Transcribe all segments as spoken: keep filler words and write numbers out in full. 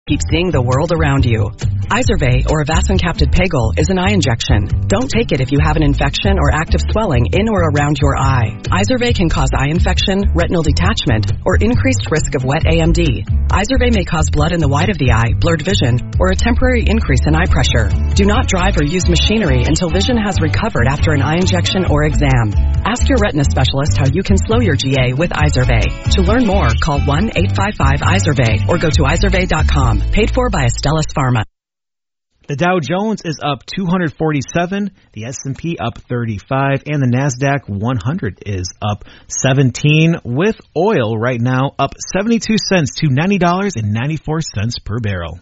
Keep seeing the world around you. Izervay, or Avastin-capted Pegol, is an eye injection. Don't take it if you have an infection or active swelling in or around your eye. Izervay can cause eye infection, retinal detachment, or increased risk of wet A M D. Izervay may cause blood in the white of the eye, blurred vision, or a temporary increase in eye pressure. Do not drive or use machinery until vision has recovered after an eye injection or exam. Ask your retina specialist how you can slow your G A with Izervay. To learn more, call one eight five five Izervay or go to izervay dot com. Paid for by Astellas Pharma. The Dow Jones is up two hundred forty-seven, the S and P up thirty-five, and the NASDAQ one hundred is up seventeen, with oil right now up seventy-two cents to ninety dollars and ninety-four cents per barrel.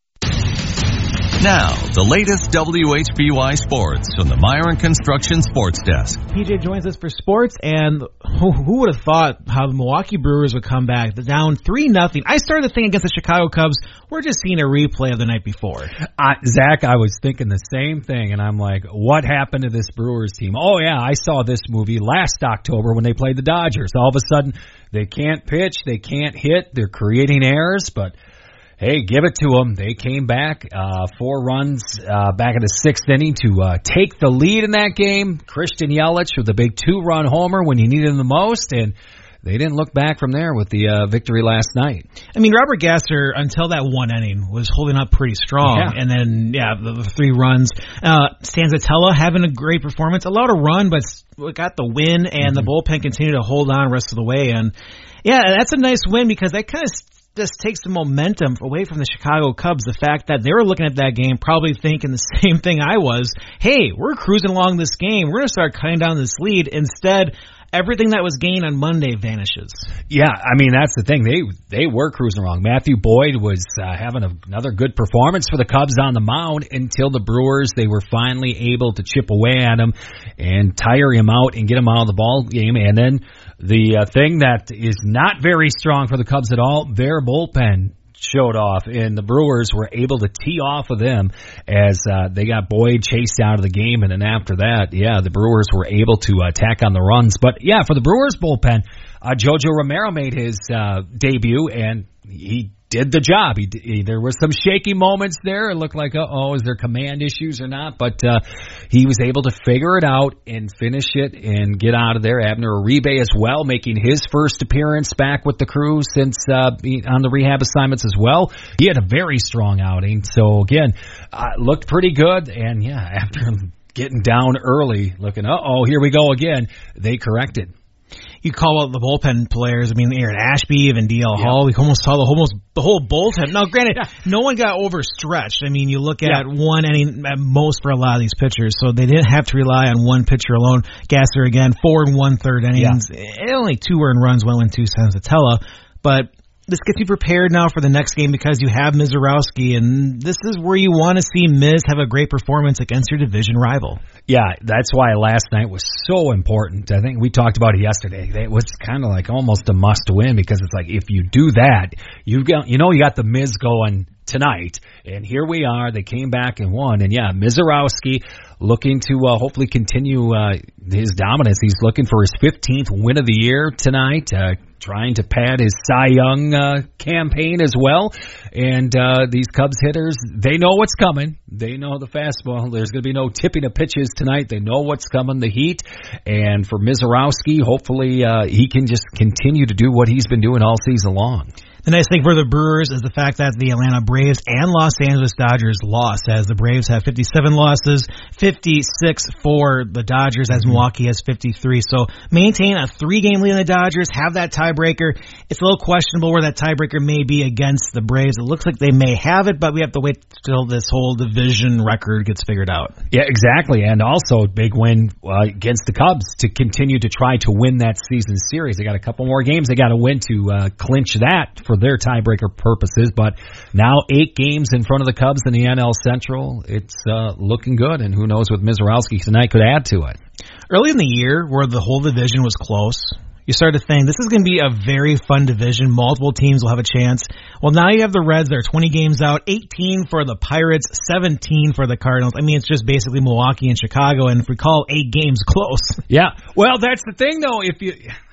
Now, the latest W H B Y Sports from the Myron Construction Sports Desk. P J joins us for sports, and who, who would have thought how the Milwaukee Brewers would come back? They're down three nothing. I started to think against the Chicago Cubs, we're just seeing a replay of the night before. Uh, Zach, I was thinking the same thing, and I'm like, what happened to this Brewers team? Oh, yeah, I saw this movie last October when they played the Dodgers. All of a sudden, they can't pitch, they can't hit, they're creating errors, but hey, give it to them. They came back, uh, four runs uh, back in the sixth inning to uh, take the lead in that game. Christian Yelich with a big two-run homer when you needed him the most, and they didn't look back from there with the uh, victory last night. I mean, Robert Gasser, until that one inning, was holding up pretty strong. Yeah. And then, yeah, the, the three runs. Uh, Stanzatella having a great performance. Allowed a run, but got the win, and mm-hmm. the bullpen continued to hold on the rest of the way. And, yeah, that's a nice win because that kind of just takes the momentum away from the Chicago Cubs. The fact that they were looking at that game probably thinking the same thing I was. Hey, we're cruising along this game. We're going to start cutting down this lead. Instead, everything that was gained on Monday vanishes. Yeah, I mean, that's the thing. They they were cruising along. Matthew Boyd was uh, having a, another good performance for the Cubs on the mound until the Brewers, they were finally able to chip away at him and tire him out and get him out of the ball game. And then the uh, thing that is not very strong for the Cubs at all, their bullpen showed off, and the Brewers were able to tee off of them as uh, they got Boyd chased out of the game, and then after that, yeah, the Brewers were able to uh, tack on the runs. But yeah, for the Brewers bullpen, uh, Jojo Romero made his uh, debut, and he did the job. He, he there were some shaky moments there. It looked like, uh oh, is there command issues or not? But uh, he was able to figure it out and finish it and get out of there. Abner Uribe as well, making his first appearance back with the crew since uh, on the rehab assignments as well. He had a very strong outing. So again, uh, looked pretty good. And yeah, after getting down early, looking, uh oh, here we go again, they corrected. You call out the bullpen players. I mean, Aaron Ashby, even D L yeah. Hall. We almost saw the almost the whole bullpen. Now, granted, yeah. no one got overstretched. I mean, you look at yeah. one inning at most for a lot of these pitchers, so they didn't have to rely on one pitcher alone. Gasser again, four and one third innings. Yeah. Only two earned runs, one went two Stanzatella, but this gets you prepared now for the next game because you have Mizorowski, and this is where you want to see Miz have a great performance against your division rival. Yeah, that's why last night was so important. I think we talked about it yesterday. It was kind of like almost a must-win because it's like if you do that, you got you know you got the Miz going tonight, and here we are. They came back and won, and yeah, Mizorowski looking to uh, hopefully continue uh, his dominance. He's looking for his fifteenth win of the year tonight. Uh, trying to pad his Cy Young uh, campaign as well. And uh, these Cubs hitters, they know what's coming. They know the fastball. There's going to be no tipping of pitches tonight. They know what's coming, the heat. And for Mizorowski, hopefully uh, he can just continue to do what he's been doing all season long. The nice thing for the Brewers is the fact that the Atlanta Braves and Los Angeles Dodgers lost, as the Braves have fifty-seven losses, fifty-six for the Dodgers, as Milwaukee has fifty-three. So maintain a three-game lead in the Dodgers, have that tiebreaker. It's a little questionable where that tiebreaker may be against the Braves. It looks like they may have it, but we have to wait till this whole division record gets figured out. Yeah, exactly. And also big win uh, against the Cubs to continue to try to win that season series. They got a couple more games they got to win to uh, clinch that for their tiebreaker purposes, but now eight games in front of the Cubs in the N L Central. It's uh, looking good, and who knows what Mizorowski tonight could add to it. Early in the year, where the whole division was close, you started to think this is going to be a very fun division. Multiple teams will have a chance. Well, now you have the Reds. They're twenty games out, eighteen for the Pirates, seventeen for the Cardinals. I mean, it's just basically Milwaukee and Chicago, and if we call eight games close. Yeah. Well, that's the thing, though. If you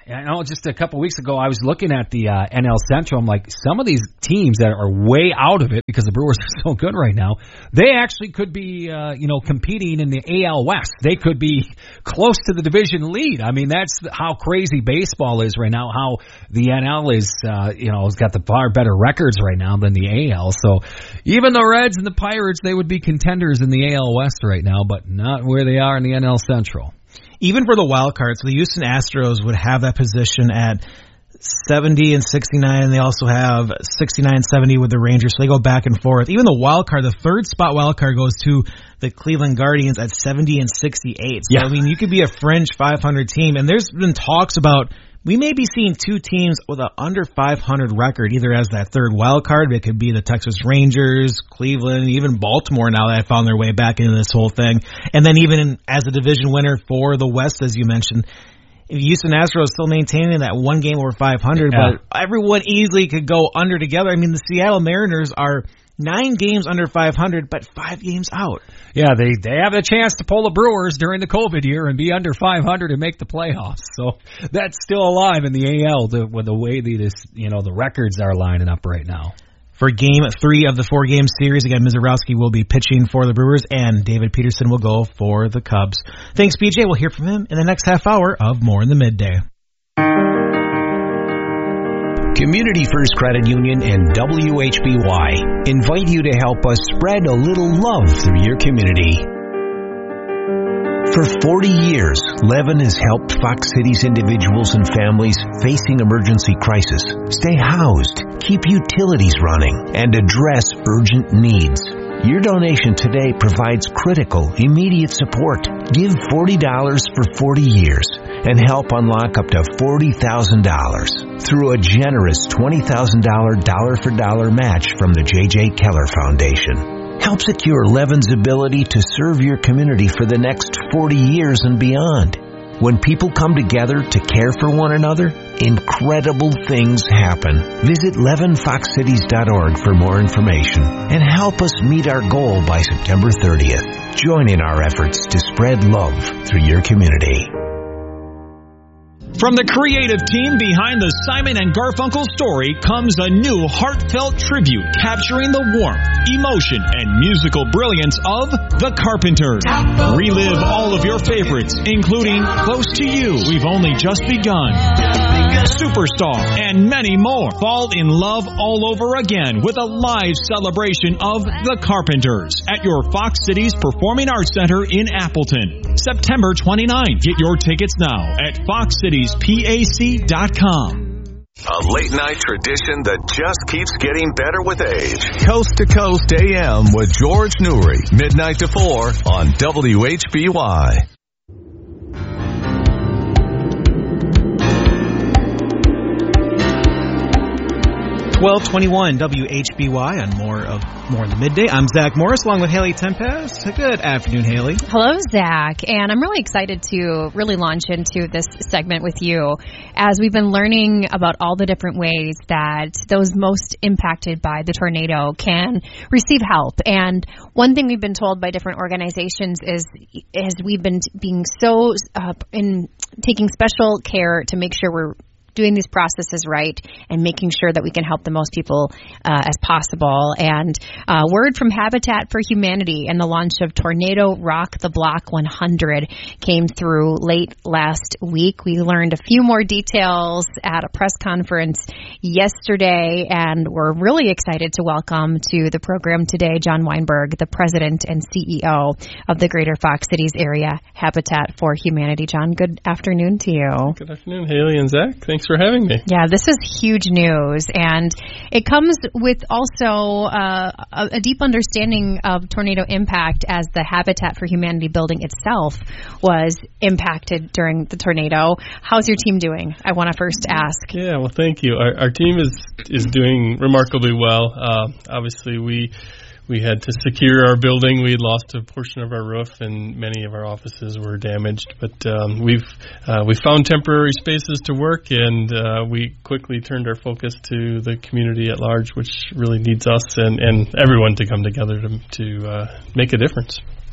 I know just a couple weeks ago I was looking at the uh, N L Central. I'm like, some of these teams that are way out of it because the Brewers are so good right now, they actually could be, uh, you know, competing in the A L West. They could be close to the division lead. I mean, that's how crazy baseball is right now, how the N L is, uh, you know, has got the far better records right now than the A L. So even the Reds and the Pirates, they would be contenders in the A L West right now, but not where they are in the N L Central. Even for the wild cards, the Houston Astros would have that position at seventy and sixty-nine, and they also have sixty-nine and seventy with the Rangers, so they go back and forth. Even the wild card, the third spot wild card goes to the Cleveland Guardians at seventy and sixty-eight. So, yeah. I mean, you could be a fringe five hundred team, and there's been talks about we may be seeing two teams with an under five hundred record, either as that third wild card. It could be the Texas Rangers, Cleveland, even Baltimore now that have found their way back into this whole thing. And then even in, as a division winner for the West, as you mentioned, Houston Astros still maintaining that one game over five hundred, yeah. But everyone easily could go under together. I mean, the Seattle Mariners are nine games under five hundred, but five games out. Yeah, they, they have a chance to pull the Brewers during the COVID year and be under five hundred and make the playoffs. So that's still alive in the A L the, with the way the, this, you know, the records are lining up right now. For game three of the four-game series, again, Mizorowski will be pitching for the Brewers, and David Peterson will go for the Cubs. Thanks, B J. We'll hear from him in the next half hour of More in the Midday. Community First Credit Union and W H B Y invite you to help us spread a little love through your community. For forty years, Levin has helped Fox City's individuals and families facing emergency crisis stay housed, keep utilities running, and address urgent needs. Your donation today provides critical, immediate support. Give forty dollars for forty years and help unlock up to forty thousand dollars through a generous twenty thousand dollars dollar-for-dollar match from the J J. Keller Foundation. Help secure Levin's ability to serve your community for the next forty years and beyond. When people come together to care for one another, incredible things happen. Visit Levin Fox Cities dot org for more information and help us meet our goal by September thirtieth. Join in our efforts to spread love through your community. From the creative team behind the Simon and Garfunkel story comes a new heartfelt tribute capturing the warmth, emotion, and musical brilliance of The Carpenters. Relive all of your favorites, including Close to You, We've Only Just Begun, Superstar, and many more. Fall in love all over again with a live celebration of The Carpenters at your Fox Cities Performing Arts Center in Appleton, September twenty-ninth. Get your tickets now at fox cities pac dot com. A late-night tradition that just keeps getting better with age. Coast to Coast A M with George Newry, midnight to four on W H B Y. twelve twenty-one W H B Y on more of More in the Midday. I'm Zach Morris along with Haley Tempest. Good afternoon, Haley. Hello, Zach. And I'm really excited to really launch into this segment with you as we've been learning about all the different ways that those most impacted by the tornado can receive help. And one thing we've been told by different organizations is, is we've been being so uh, in taking special care to make sure we're doing these processes right and making sure that we can help the most people uh, as possible. And uh, word from Habitat for Humanity and the launch of Tornado Rock the Block one hundred came through late last week. We learned a few more details at a press conference yesterday, and we're really excited to welcome to the program today John Weinberg, the president and C E O of the Greater Fox Cities Area Habitat for Humanity. John, good afternoon to you. Good afternoon, Haley and Zach. Thanks for having me. Yeah, this is huge news, and it comes with also uh, a, a deep understanding of tornado impact as the Habitat for Humanity building itself was impacted during the tornado. How's your team doing? I want to first ask. Yeah, well, thank you. Our, our team is is doing remarkably well. Uh, obviously, we we had to secure our building. We had lost a portion of our roof, and many of our offices were damaged. But um, we've uh, we found temporary spaces to work, and uh, we quickly turned our focus to the community at large, which really needs us and, and everyone to come together to, to uh, make a difference.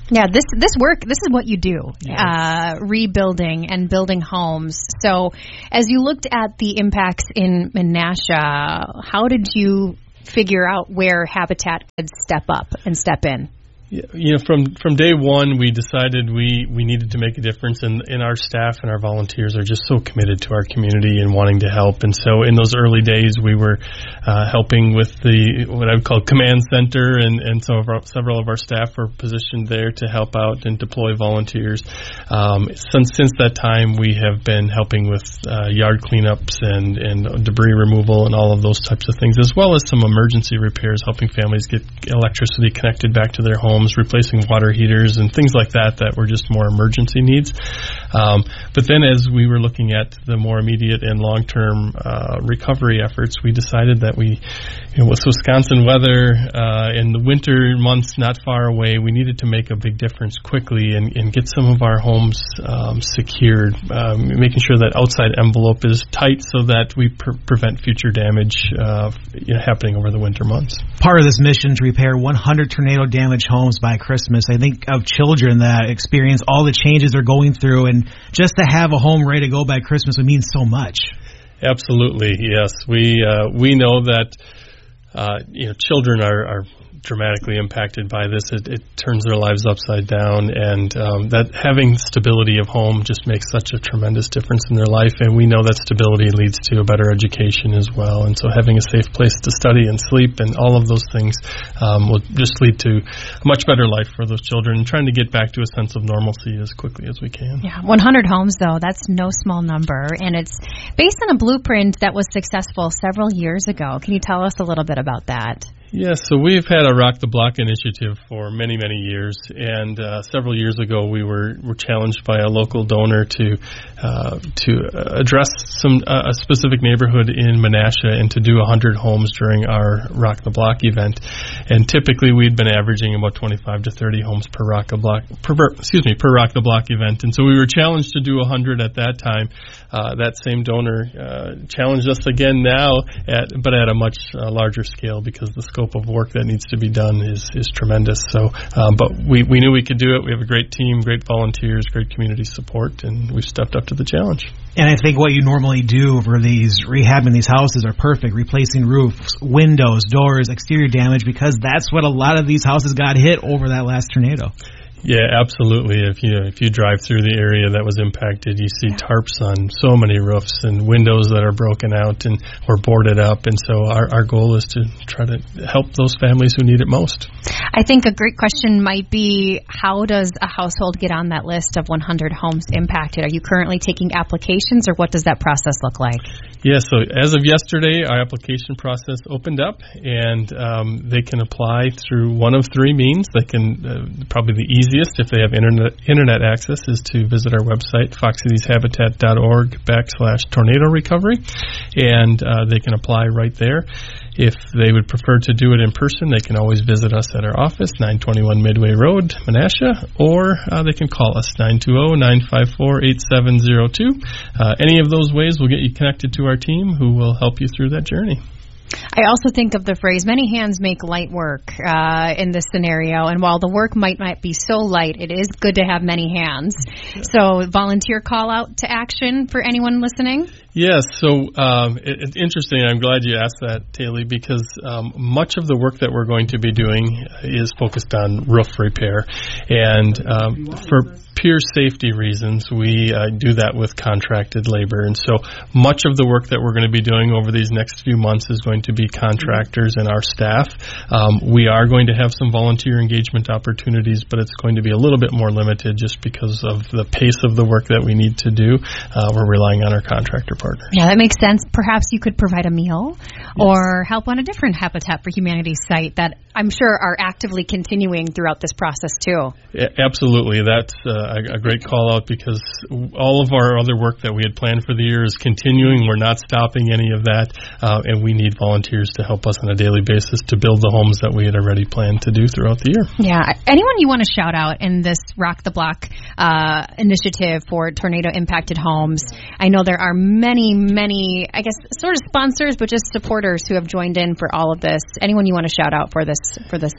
Yeah, this this work, this is what you do, yes. uh, rebuilding and building homes. So as you looked at the impacts in Menasha, how did you figure out where Habitat could step up and step in? You know, from, from day one, we decided we, we needed to make a difference, and, and our staff and our volunteers are just so committed to our community and wanting to help. And so in those early days, we were uh, helping with the what I would call command center, and, and some of our, several of our staff were positioned there to help out and deploy volunteers. Um, since, since that time, we have been helping with uh, yard cleanups and, and debris removal and all of those types of things, as well as some emergency repairs, helping families get electricity connected back to their homes, replacing water heaters and things like that that were just more emergency needs. Um, but then as we were looking at the more immediate and long-term uh, recovery efforts, we decided that we, you know, with Wisconsin weather uh, in the winter months not far away, we needed to make a big difference quickly and, and get some of our homes um, secured, um, making sure that outside envelope is tight so that we pre- prevent future damage uh, you know, happening over the winter months. Part of this mission to repair one hundred tornado damaged homes by Christmas. I think of children that experience all the changes they're going through, and just to have a home ready to go by Christmas would mean so much. Absolutely, yes. We uh, we know that uh, you know children are, are dramatically impacted by this. It, it turns their lives upside down, and um, that having stability of home just makes such a tremendous difference in their life, and we know that stability leads to a better education as well, and so having a safe place to study and sleep and all of those things um, will just lead to a much better life for those children, and trying to get back to a sense of normalcy as quickly as we can. Yeah, one hundred homes, though, that's no small number, and it's based on a blueprint that was successful several years ago. Can you tell us a little bit about that? Yes, so we've had a Rock the Block initiative for many, many years, and uh, several years ago we were, were challenged by a local donor to uh, to address some uh, a specific neighborhood in Menasha and to do one hundred homes during our Rock the Block event. And typically we'd been averaging about twenty-five to thirty homes per Rock the Block per excuse me per Rock the Block event, and so we were challenged to do one hundred at that time. Uh, that same donor uh, challenged us again now, at, but at a much uh, larger scale, because the scope of work that needs to be done is, is tremendous. So, um, but we, we knew we could do it. We have a great team, great volunteers, great community support, and we've stepped up to the challenge. And I think what you normally do for these rehabbing these houses are perfect, replacing roofs, windows, doors, exterior damage, because that's what a lot of these houses got hit over that last tornado. Yeah, absolutely. If you if you drive through the area that was impacted, you see tarps on so many roofs and windows that are broken out and or boarded up. And so our, our goal is to try to help those families who need it most. I think a great question might be, how does a household get on that list of one hundred homes impacted? Are you currently taking applications, or what does that process look like? Yeah, so as of yesterday, our application process opened up, and um, they can apply through one of three means. They can, uh, probably the easiest, if they have internet internet access, is to visit our website, fox cities habitat dot org backslash tornado recovery, and uh, they can apply right there. If they would prefer to do it in person, they can always visit us at our office, nine twenty-one Midway Road, Menasha, or uh, they can call us, nine two zero, nine five four, eight seven zero two. Uh, any of those ways will get you connected to our team, who will help you through that journey. I also think of the phrase, many hands make light work uh, in this scenario. And while the work might not be so light, it is good to have many hands. Yeah. So volunteer call out to action for anyone listening? Yes, so um, it, it's interesting. I'm glad you asked that, Taylor, because um, much of the work that we're going to be doing is focused on roof repair. And um, for pure safety reasons, we uh, do that with contracted labor. And so much of the work that we're going to be doing over these next few months is going to be contractors and our staff. Um, we are going to have some volunteer engagement opportunities, but it's going to be a little bit more limited just because of the pace of the work that we need to do. Uh, we're relying on our contractor partners. Yeah, that makes sense. Perhaps you could provide a meal, yes, or help on a different Habitat for Humanity site that I'm sure are actively continuing throughout this process too. Yeah, absolutely. That's uh, a great call out, because all of our other work that we had planned for the year is continuing. We're not stopping any of that, uh, and we need volunteers to help us on a daily basis to build the homes that we had already planned to do throughout the year. Yeah. Anyone you want to shout out in this Rock the Block uh, initiative for tornado impacted homes? I know there are many, many, I guess, sort of sponsors, but just supporters who have joined in for all of this. Anyone you want to shout out for this? For this?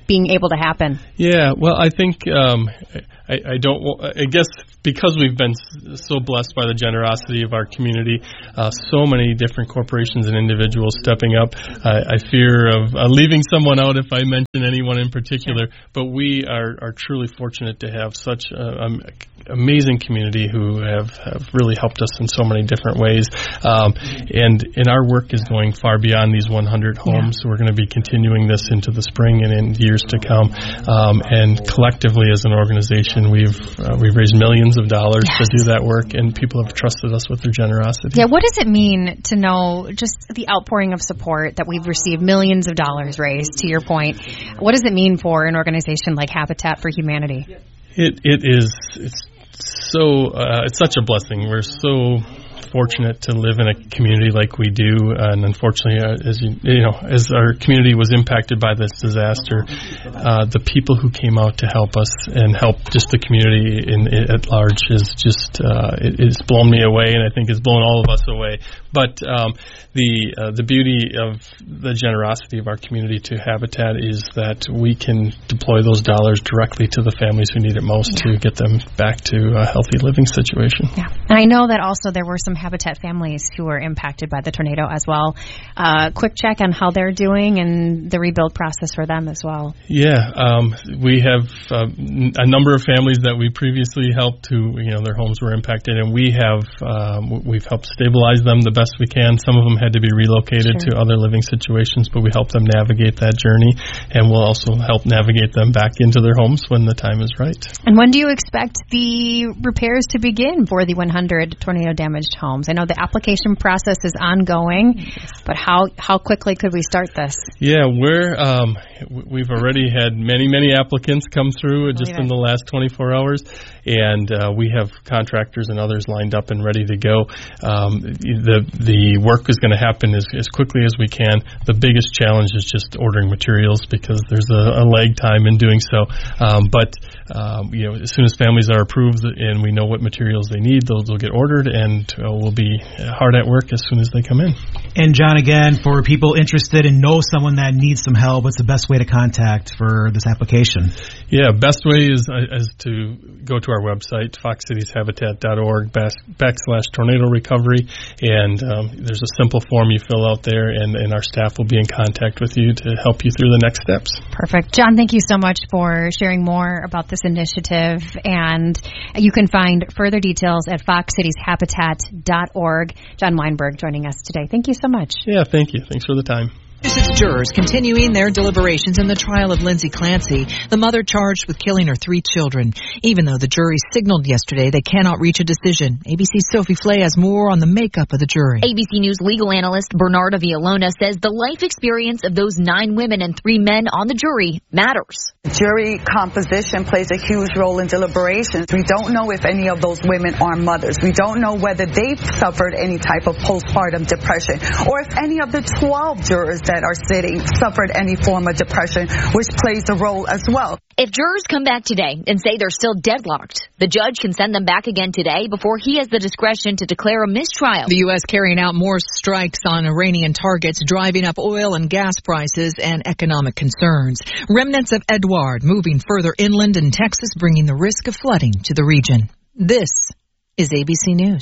being able to happen? Yeah, well, I think um, I, I don't. I guess because we've been so blessed by the generosity of our community, uh, so many different corporations and individuals stepping up. Uh, I fear of uh, leaving someone out if I mention anyone in particular, but we are, are truly fortunate to have such an amazing community who have, have really helped us in so many different ways. Um, and, and our work is going far beyond these one hundred homes. Yeah. We're going to be continuing this into the spring and in years to come. Um, and collectively as an organization, we've uh, we've raised millions of dollars yes. to do that work, and people have trusted us with their generosity. Yeah, what does it mean to know just the outpouring of support that we've received, millions of dollars raised, to your point? What does it mean for an organization like Habitat for Humanity? It It is, it's so, uh, it's such a blessing. We're so fortunate to live in a community like we do, and unfortunately, uh, as you, you know, as our community was impacted by this disaster, uh, the people who came out to help us and help just the community in, in at large is just uh, it, it's blown me away, and I think it's blown all of us away. But um, the uh, the beauty of the generosity of our community to Habitat is that we can deploy those dollars directly to the families who need it most yeah. to get them back to a healthy living situation. Yeah, and I know that also there were some Habitat families who were impacted by the tornado as well. Uh, quick check on how they're doing and the rebuild process for them as well. Yeah, um, we have uh, a number of families that we previously helped who, you know, their homes were impacted, and we have um, we've helped stabilize them the best we can. Some of them had to be relocated sure. to other living situations, but we help them navigate that journey, and we'll also help navigate them back into their homes when the time is right. And when do you expect the repairs to begin for the one hundred tornado damaged homes? I know the application process is ongoing, but how how quickly could we start this? Yeah, we're um, we've already had many many applicants come through just in the last twenty-four hours, and uh, we have contractors and others lined up and ready to go. Um, the the work is going to happen as, as quickly as we can. The biggest challenge is just ordering materials because there's a, a lag time in doing so. Um, but um, you know, as soon as families are approved and we know what materials they need, those will get ordered, and uh, we'll be hard at work as soon as they come in. And John, again, for people interested and know someone that needs some help, what's the best way to contact for this application? Yeah, best way is, is to go to our website, fox cities habitat dot org backslash tornado recovery, and um, there's a simple form you fill out there, and, and our staff will be in contact with you to help you through the next steps. Perfect. John, thank you so much for sharing more about this initiative, and you can find further details at fox cities habitat dot org. John Weinberg joining us today. Thank you so much. Yeah, thank you. Thanks for the time. Massachusetts jurors continuing their deliberations in the trial of Lindsay Clancy, the mother charged with killing her three children. Even though the jury signaled yesterday they cannot reach a decision. A B C's Sophie Flay has more on the makeup of the jury. A B C News legal analyst Bernarda Villalona says the life experience of those nine women and three men on the jury matters. Jury composition plays a huge role in deliberations. We don't know if any of those women are mothers. We don't know whether they've suffered any type of postpartum depression, or if any of the twelve jurors that are sitting suffered any form of depression, which plays a role as well. If jurors come back today and say they're still deadlocked, the judge can send them back again today before he has the discretion to declare a mistrial. The U S carrying out more strikes on Iranian targets, driving up oil and gas prices and economic concerns. Remnants of Edouard moving further inland in Texas, bringing the risk of flooding to the region. This is A B C News.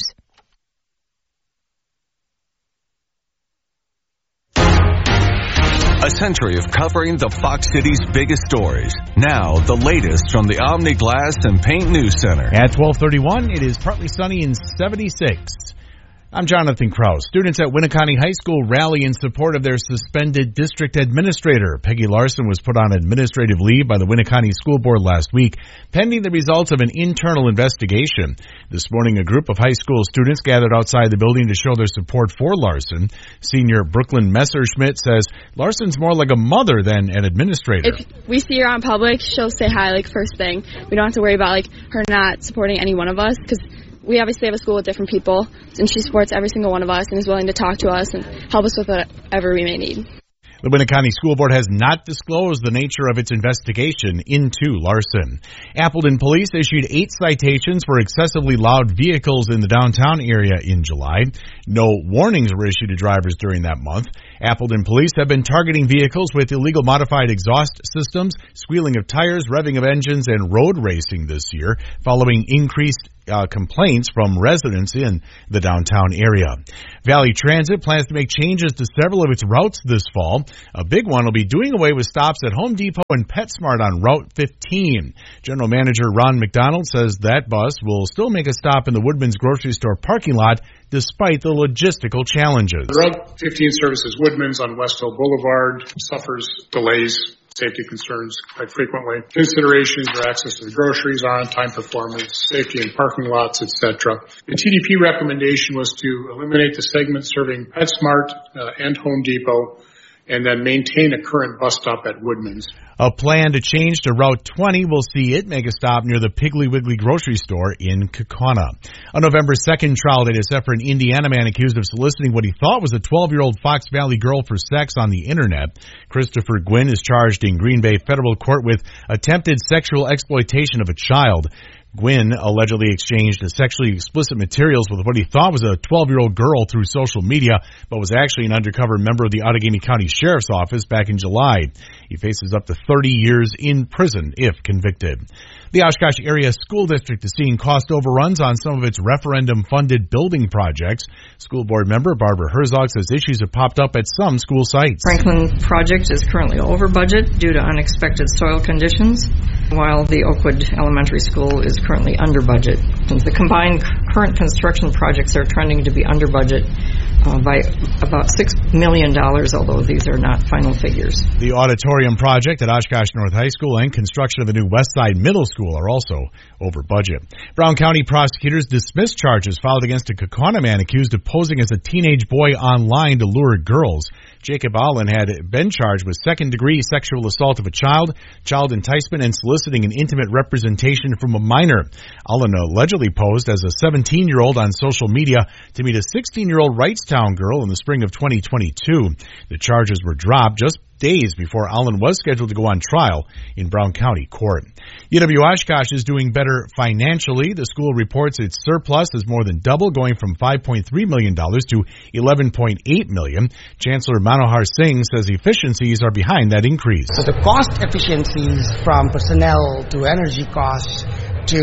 A century of covering the Fox City's biggest stories. Now, the latest from the Omni Glass and Paint News Center. At twelve thirty-one, it is partly sunny and seventy-six. I'm Jonathan Krause. Students at Winneconne High School rally in support of their suspended district administrator. Peggy Larson was put on administrative leave by the Winneconne School Board last week, pending the results of an internal investigation. This morning, a group of high school students gathered outside the building to show their support for Larson. Senior Brooklyn Messerschmidt says Larson's more like a mother than an administrator. If we see her on public, she'll say hi like first thing. We don't have to worry about like her not supporting any one of us, because we obviously have a school with different people, and she supports every single one of us and is willing to talk to us and help us with whatever we may need. The Winneconne School Board has not disclosed the nature of its investigation into Larson. Appleton Police issued eight citations for excessively loud vehicles in the downtown area in July. No warnings were issued to drivers during that month. Appleton police have been targeting vehicles with illegal modified exhaust systems, squealing of tires, revving of engines, and road racing this year, following increased uh, complaints from residents in the downtown area. Valley Transit plans to make changes to several of its routes this fall. A big one will be doing away with stops at Home Depot and PetSmart on Route fifteen. General Manager Ron McDonald says that bus will still make a stop in the Woodman's grocery store parking lot despite the logistical challenges. Route fifteen services Woodman's on West Hill Boulevard, suffers delays, safety concerns quite frequently. Considerations for access to the groceries, on-time performance, safety in parking lots, et cetera. The T D P recommendation was to eliminate the segment serving PetSmart uh, and Home Depot, and then maintain a current bus stop at Woodman's. A plan to change to Route twenty will see it make a stop near the Piggly Wiggly grocery store in Kaukauna. A November second trial date is set for an Indiana man accused of soliciting what he thought was a twelve-year-old Fox Valley girl for sex on the Internet. Christopher Gwynn is charged in Green Bay federal court with attempted sexual exploitation of a child. Gwynn allegedly exchanged sexually explicit materials with what he thought was a twelve-year-old girl through social media, but was actually an undercover member of the Outagamie County Sheriff's Office back in July. He faces up to thirty years in prison if convicted. The Oshkosh Area School District is seeing cost overruns on some of its referendum-funded building projects. School board member Barbara Herzog says issues have popped up at some school sites. Franklin project is currently over budget due to unexpected soil conditions, while the Oakwood Elementary School is currently under budget. The combined current construction projects are trending to be under budget uh, by about six million dollars, although these are not final figures. The auditorium project at Oshkosh North High School and construction of the new Westside Middle School are also over budget. Brown County prosecutors dismissed charges filed against a Kaukauna man accused of posing as a teenage boy online to lure girls. Jacob Allen had been charged with second-degree sexual assault of a child, child enticement, and soliciting an intimate representation from a minor. Allen allegedly posed as a seventeen-year-old on social media to meet a sixteen-year-old Wrightstown girl in the spring of twenty twenty-two. The charges were dropped just days before Allen was scheduled to go on trial in Brown County Court. U W Oshkosh is doing better financially. The school reports its surplus is more than double, going from five point three million dollars to eleven point eight million dollars. Chancellor Manohar Singh says efficiencies are behind that increase. So the cost efficiencies from personnel to energy costs to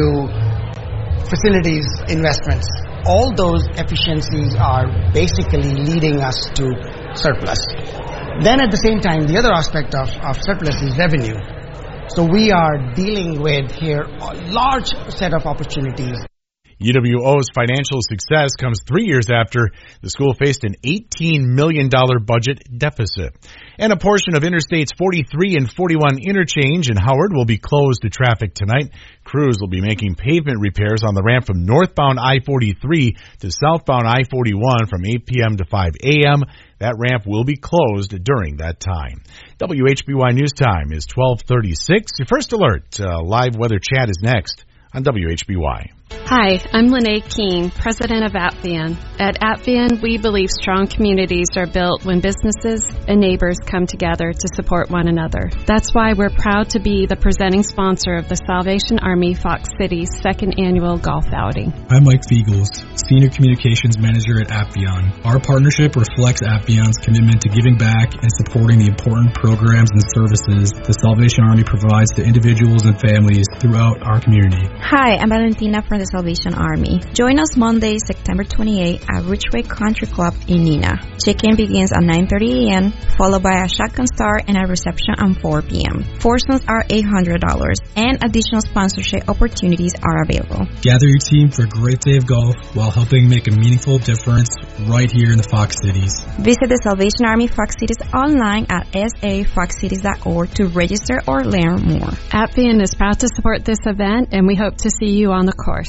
facilities investments, all those efficiencies are basically leading us to surplus. Then at the same time, the other aspect of, of surplus is revenue. So we are dealing with here a large set of opportunities. U W O's financial success comes three years after the school faced an eighteen million dollars budget deficit. And a portion of Interstates forty-three and forty-one interchange in Howard will be closed to traffic tonight. Crews will be making pavement repairs on the ramp from northbound I forty-three to southbound I forty-one from eight p.m. to five a.m. That ramp will be closed during that time. W H B Y News Time is twelve thirty-six. Your first alert, uh, live weather chat is next on W H B Y. Hi, I'm Lene Keene, president of Apvian. At Apvian, we believe strong communities are built when businesses and neighbors come together to support one another. That's why we're proud to be the presenting sponsor of the Salvation Army Fox City's second annual golf outing. I'm Mike Fiegels, Senior Communications Manager at Apvian. Our partnership reflects Apvian's commitment to giving back and supporting the important programs and services the Salvation Army provides to individuals and families throughout our community. Hi, I'm Valentina from the Salvation Army. Join us Monday, September twenty-eighth at Ridgeway Country Club in Neenah. Check-in begins at nine thirty a.m., followed by a shotgun start and a reception at four p.m. Foursomes are eight hundred dollars, and additional sponsorship opportunities are available. Gather your team for a great day of golf while helping make a meaningful difference right here in the Fox Cities. Visit the Salvation Army Fox Cities online at s a fox cities dot org to register or learn more. Apvian is proud to support this event, and we hope to see you on the course.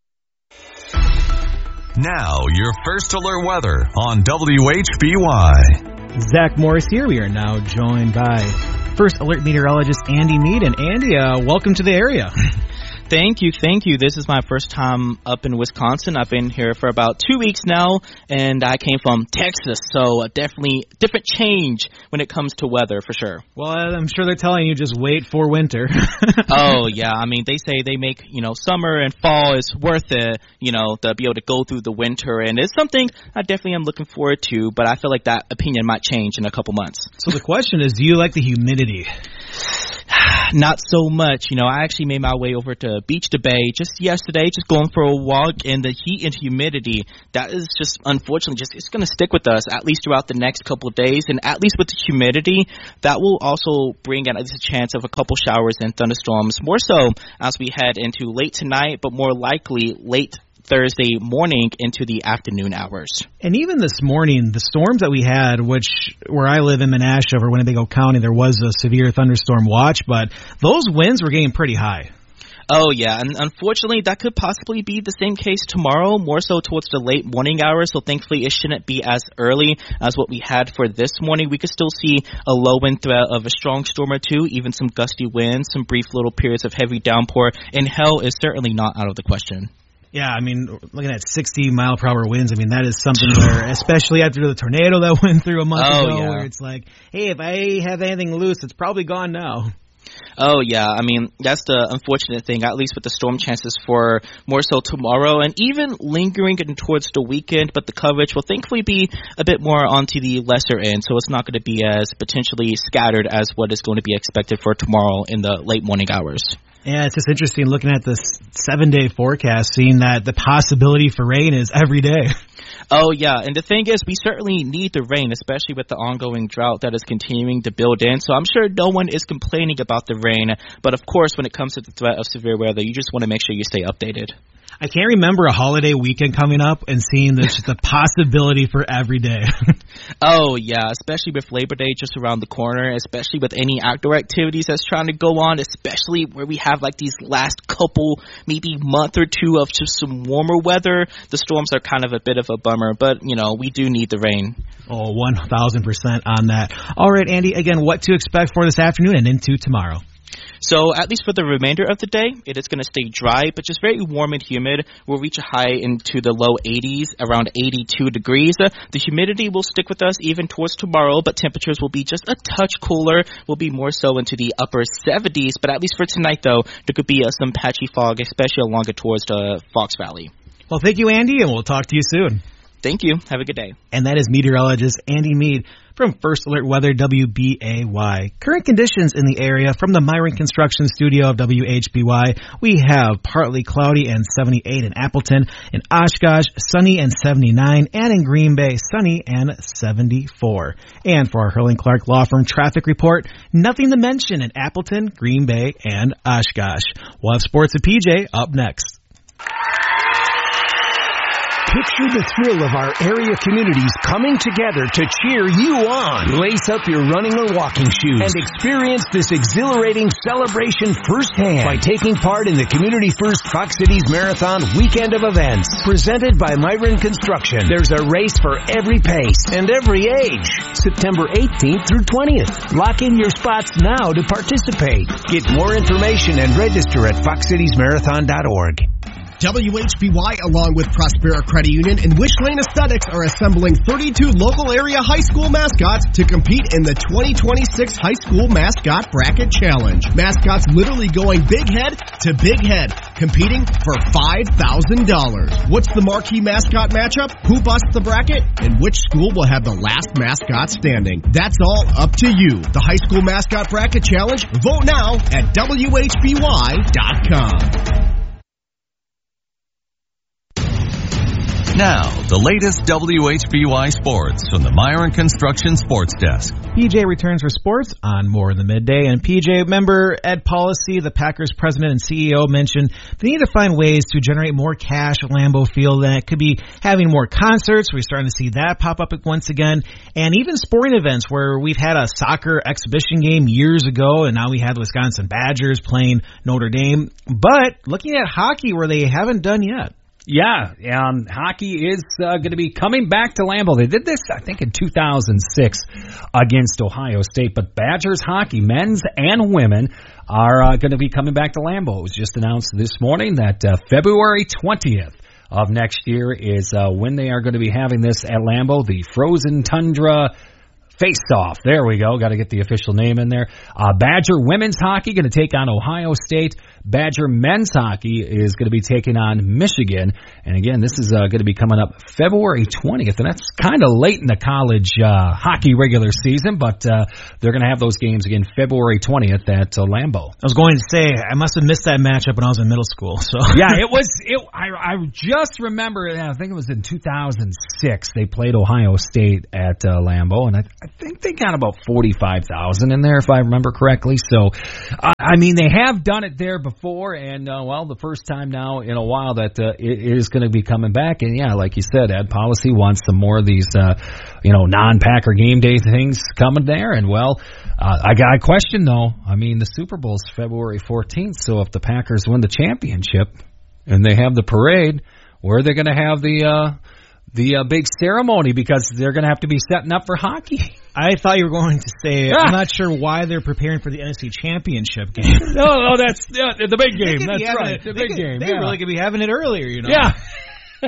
Now, your first alert weather on W H B Y. Zach Morris here. We are now joined by First Alert meteorologist Andy Mead. And Andy, uh, welcome to the area. Thank you, thank you. This is my first time up in Wisconsin. I've been here for about two weeks now, and I came from Texas, so definitely different change when it comes to weather, for sure. Well, I'm sure they're telling you just wait for winter. Oh, yeah. I mean, they say they make, you know, summer and fall is worth it, you know, to be able to go through the winter, and it's something I definitely am looking forward to, but I feel like that opinion might change in a couple months. So the question is, do you like the humidity? Not so much. You know, I actually made my way over to Beach to Bay just yesterday, just going for a walk, and the heat and humidity, that is just, unfortunately, just it's going to stick with us at least throughout the next couple of days, and at least with the humidity, that will also bring at least a chance of a couple showers and thunderstorms, more so as we head into late tonight, but more likely late Thursday morning into the afternoon hours. And even this morning, the storms that we had, which where I live in Menasha over Winnebago County, there was a severe thunderstorm watch, but those winds were getting pretty high. Oh, yeah, and unfortunately, that could possibly be the same case tomorrow, more so towards the late morning hours, so thankfully it shouldn't be as early as what we had for this morning. We could still see a low wind threat of a strong storm or two, even some gusty winds, some brief little periods of heavy downpour, and hail is certainly not out of the question. Yeah, I mean, looking at sixty mile per hour winds, I mean, that is something where, especially after the tornado that went through a month oh, ago, yeah. where it's like, hey, if I have anything loose, it's probably gone now. Oh, yeah. I mean, that's the unfortunate thing, at least with the storm chances for more so tomorrow and even lingering in towards the weekend. But the coverage will thankfully be a bit more onto the lesser end, so it's not going to be as potentially scattered as what is going to be expected for tomorrow in the late morning hours. Yeah, it's just interesting looking at this seven-day forecast, seeing that the possibility for rain is every day. Oh, yeah, and the thing is, we certainly need the rain, especially with the ongoing drought that is continuing to build in, so I'm sure no one is complaining about the rain, but of course, when it comes to the threat of severe weather, you just want to make sure you stay updated. I can't remember a holiday weekend coming up and seeing this just a possibility for every day. Oh, yeah, especially with Labor Day just around the corner, especially with any outdoor activities that's trying to go on, especially where we have like these last couple, maybe month or two of just some warmer weather. The storms are kind of a bit of a bummer, but, you know, we do need the rain. Oh, one thousand percent on that. All right, Andy, again, what to expect for this afternoon and into tomorrow? So at least for the remainder of the day, it is going to stay dry, but just very warm and humid. We'll reach a high into the low eighties, around eighty-two degrees. The humidity will stick with us even towards tomorrow, but temperatures will be just a touch cooler. We'll be more so into the upper seventies, but at least for tonight, though, there could be uh, some patchy fog, especially along it towards the Fox Valley. Well, thank you, Andy, and we'll talk to you soon. Thank you. Have a good day. And that is meteorologist Andy Mead from First Alert Weather W B A Y. Current conditions in the area from the Myron Construction Studio of W H B Y. We have partly cloudy and seventy-eight in Appleton. In Oshkosh, sunny and seventy-nine. And in Green Bay, sunny and seventy-four. And for our Hurling Clark Law Firm traffic report, nothing to mention in Appleton, Green Bay, and Oshkosh. We'll have sports at P J up next. Picture the thrill of our area communities coming together to cheer you on. Lace up your running or walking shoes and experience this exhilarating celebration firsthand by taking part in the Community First Fox Cities Marathon weekend of events. Presented by Myron Construction, there's a race for every pace and every age. September eighteenth through twentieth. Lock in your spots now to participate. Get more information and register at fox cities marathon dot org. W H B Y, along with Prospera Credit Union and Wish Lane Aesthetics, are assembling thirty-two local area high school mascots to compete in the twenty twenty-six High School Mascot Bracket Challenge. Mascots literally going big head to big head, competing for five thousand dollars. What's the marquee mascot matchup? Who busts the bracket? And which school will have the last mascot standing? That's all up to you. The High School Mascot Bracket Challenge. Vote now at W H B Y dot com. Now, the latest W H B Y sports from the Myron Construction Sports Desk. P J returns for sports on More in the Midday. And P J, member Ed Policy, the Packers president and C E O, mentioned they need to find ways to generate more cash at Lambeau Field. And it could be having more concerts. We're starting to see that pop up once again. And even sporting events where we've had a soccer exhibition game years ago, and now we had the Wisconsin Badgers playing Notre Dame. But looking at hockey where they haven't done yet. Yeah, um, hockey is uh, going to be coming back to Lambeau. They did this, I think, in two thousand six against Ohio State. But Badgers hockey, men's and women, are uh, going to be coming back to Lambeau. It was just announced this morning that uh, February twentieth of next year is uh, when they are going to be having this at Lambeau, the Frozen Tundra Face-Off. There we go. Got to get the official name in there. Uh, Badger women's hockey going to take on Ohio State. Badger men's hockey is going to be taking on Michigan. And again, this is uh, going to be coming up February twentieth. And that's kind of late in the college uh, hockey regular season, but uh, they're going to have those games again February twentieth at uh, Lambeau. I was going to say, I must have missed that matchup when I was in middle school. So yeah, it was. It, I, I just remember, I think it was in two thousand six, they played Ohio State at uh, Lambeau, and I, I think they got about forty-five thousand in there, if I remember correctly. So, uh, I mean, they have done it there before. Before and uh, well, the first time now in a while that uh, it is going to be coming back, and yeah, like you said, Ad Policy wants some more of these, uh, you know, non-Packer game day things coming there. And well, uh, I got a question though. I mean, the Super Bowl's February fourteenth, so if the Packers win the championship and they have the parade, where are they going to have the uh, the uh, big ceremony? Because they're going to have to be setting up for hockey. I thought you were going to say, I'm not sure why they're preparing for the N F C Championship game. no, no, that's yeah, the big game. That's right, it, the they big could, game. They yeah. really could be having it earlier, you know. Yeah.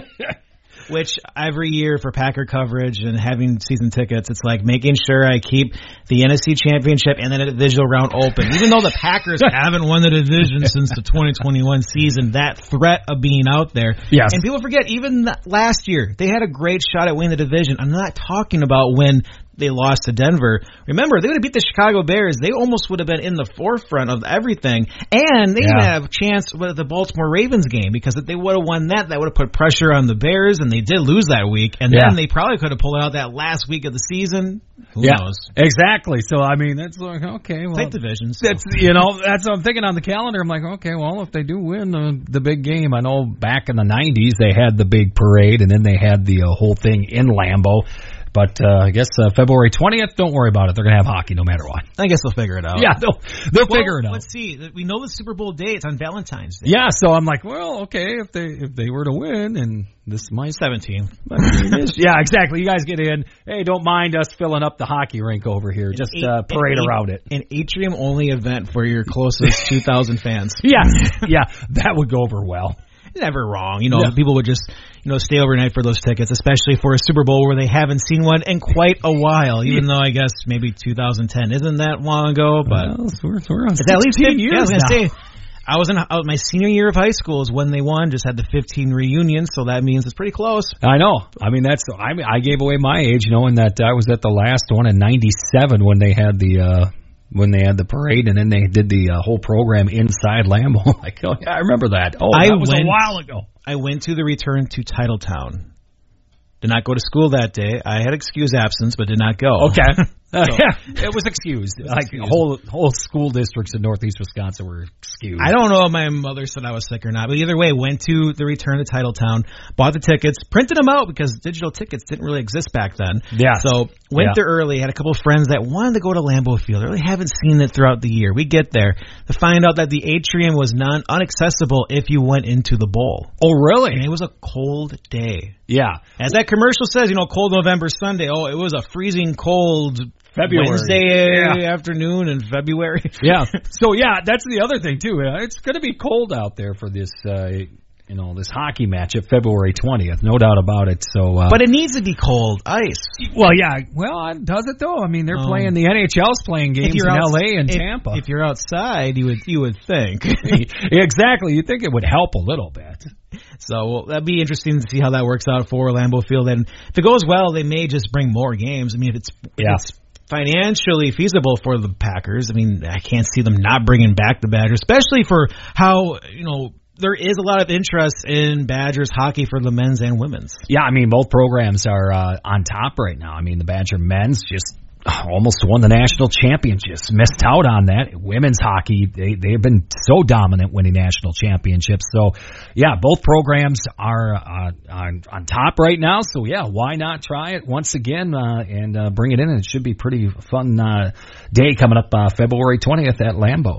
Which every year for Packer coverage and having season tickets, it's like making sure I keep the N F C Championship and then a divisional round open. Even though the Packers haven't won the division since the twenty twenty-one season, that threat of being out there. Yes. And people forget, even last year, they had a great shot at winning the division. I'm not talking about when they lost to Denver. Remember, they would have beat the Chicago Bears. They almost would have been in the forefront of everything. And they yeah. didn't have a chance with the Baltimore Ravens game, because if they would have won that, that would have put pressure on the Bears, and they did lose that week. And yeah. then they probably could have pulled out that last week of the season. Who yeah, knows? Exactly. So, I mean, that's like, okay. Well, tight divisions. So. That's, you know, that's what I'm thinking on the calendar. I'm like, okay, well, if they do win the, the big game, I know back in the nineties they had the big parade, and then they had the uh, whole thing in Lambeau. But uh, I guess uh, February twentieth, don't worry about it. They're going to have hockey no matter what. I guess they'll figure it out. Yeah, they'll, they'll well, figure it out. Let's see. We know the Super Bowl day. It's on Valentine's Day. Yeah, so I'm like, well, okay, if they if they were to win, and this might seventeen. Yeah, exactly. You guys get in. Hey, don't mind us filling up the hockey rink over here. Just an uh, parade an around it. An atrium-only event for your closest two thousand fans. Yeah, yeah, that would go over well. Never wrong. You know, yeah. people would just, you know, stay overnight for those tickets, especially for a Super Bowl where they haven't seen one in quite a while, even yeah. though I guess maybe two thousand ten isn't that long ago, but well, we're, we're on it's at least fifteen years yeah, I was now. Say, I was in uh, my senior year of high school is when they won, just had the fifteen reunion, so that means it's pretty close. I know. I mean, that's, I mean, I gave away my age knowing that I was at the last one in ninety-seven when they had the, uh, when they had the parade, and then they did the uh, whole program inside Lambeau. Like, oh, yeah, I remember that. Oh, I that was went, a while ago. I went to the return to Titletown. Did not go to school that day. I had excused absence, but did not go. Okay. Uh, so, yeah, it was excused. It was like excused. whole whole school districts in Northeast Wisconsin were excused. I don't know if my mother said I was sick or not, but either way, went to the return to Titletown, bought the tickets, printed them out because digital tickets didn't really exist back then. Yeah. So went yeah. there early, had a couple of friends that wanted to go to Lambeau Field. They really haven't seen it throughout the year. We get there to find out that the atrium was non unaccessible if you went into the bowl. Oh, really? And it was a cold day. Yeah. As that commercial says, you know, cold November Sunday. Oh, it was a freezing cold February. Wednesday yeah. afternoon in February. Yeah. So, yeah, that's the other thing, too. It's going to be cold out there for this, uh, you know, this hockey match at February twentieth. No doubt about it. So, uh, But it needs to be cold ice. Well, yeah. Well, does it, though? I mean, they're um, playing, the N H L's playing games in out, L A and if, Tampa. If you're outside, you would you would think. Exactly. You'd think it would help a little bit. So well, that'd be interesting to see how that works out for Lambeau Field. And if it goes well, they may just bring more games. I mean, if it's, yeah. if it's financially feasible for the Packers, I mean, I can't see them not bringing back the Badgers, especially for how, you know, there is a lot of interest in Badgers hockey for the men's and women's. Yeah, I mean, both programs are uh, on top right now. I mean, the Badger men's just almost won the national championships, missed out on that. Women's hockey, they, they've been so dominant winning national championships. So, yeah, both programs are uh, on, on top right now. So, yeah, why not try it once again uh, and uh, bring it in? And it should be pretty fun uh, day coming up uh, February twentieth at Lambeau.